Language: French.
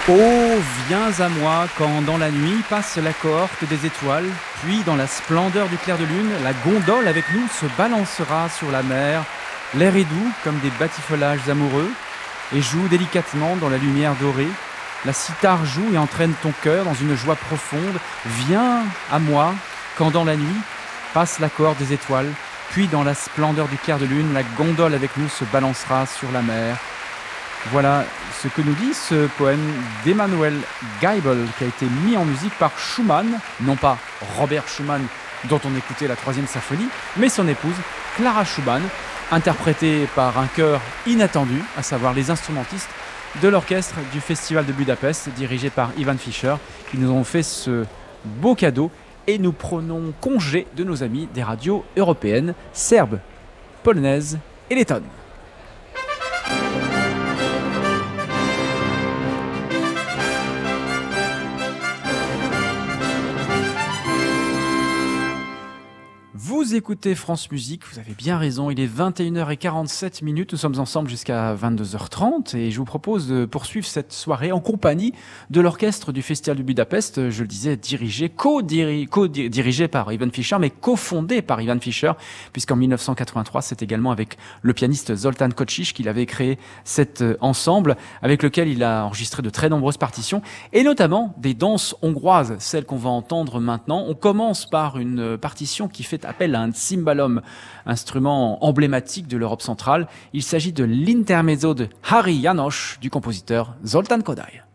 Oh, viens à moi quand dans la nuit passe la cohorte des étoiles, puis dans la splendeur du clair de lune, la gondole avec nous se balancera sur la mer. L'air est doux comme des batifolages amoureux et joue délicatement dans la lumière dorée. La cithare joue et entraîne ton cœur dans une joie profonde. Viens à moi quand dans la nuit passe la cohorte des étoiles, puis dans la splendeur du clair de lune, la gondole avec nous se balancera sur la mer. Voilà ce que nous dit ce poème d'Emmanuel Geibel qui a été mis en musique par Schumann, non pas Robert Schumann dont on écoutait la 3e symphonie, mais son épouse Clara Schumann, interprétée par un chœur inattendu, à savoir les instrumentistes de l'orchestre du Festival de Budapest, dirigé par Ivan Fischer, qui nous ont fait ce beau cadeau et nous prenons congé de nos amis des radios européennes, serbes, polonaises et lettonnes. Vous écoutez France Musique, vous avez bien raison, il est 21h47, nous sommes ensemble jusqu'à 22h30 et je vous propose de poursuivre cette soirée en compagnie de l'orchestre du Festival de Budapest, je le disais, dirigé par Ivan Fischer, mais cofondé par Ivan Fischer, puisqu'en 1983, c'est également avec le pianiste Zoltán Kocsis qu'il avait créé cet ensemble, avec lequel il a enregistré de très nombreuses partitions, et notamment des danses hongroises, celles qu'on va entendre maintenant. On commence par une partition qui fait appel à un cymbalum, instrument emblématique de l'Europe centrale. Il s'agit de l'intermezzo de Háry János du compositeur Zoltán Kodály.